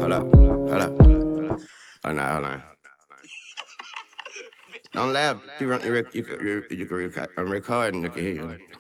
Hold up, hold up. Hold on, hold on. Don't laugh. You can record. I'm recording. You can hear you.